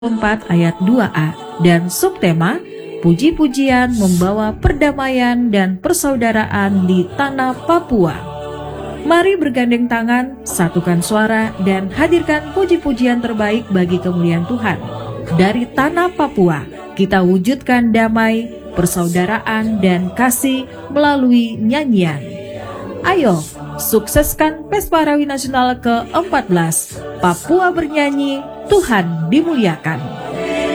4 ayat 2a dan subtema puji-pujian membawa perdamaian dan persaudaraan di tanah Papua. Mari bergandeng tangan, satukan suara dan hadirkan puji-pujian terbaik bagi kemuliaan Tuhan. Dari tanah Papua, kita wujudkan damai, persaudaraan dan kasih melalui nyanyian. Ayo, sukseskan Pesta Rawi Nasional ke-14. Papua bernyanyi, Tuhan dimuliakan.